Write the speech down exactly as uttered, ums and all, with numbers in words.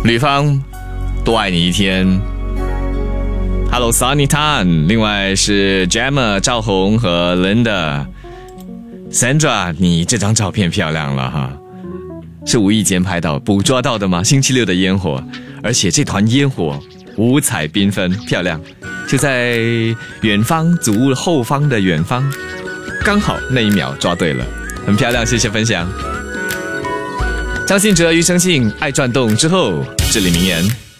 吕方多爱你一天。Hello Sunny Tan， 另外是 Gemma 赵红和 Linda。Sandra， 你这张照片漂亮了哈，是无意间拍到捕捉到的吗？星期六的烟火，而且这团烟火五彩缤纷，漂亮，就在远方祖屋后方的远方，刚好那一秒抓对了，很漂亮，谢谢分享。张信哲、余生信爱转动之后，至理名言。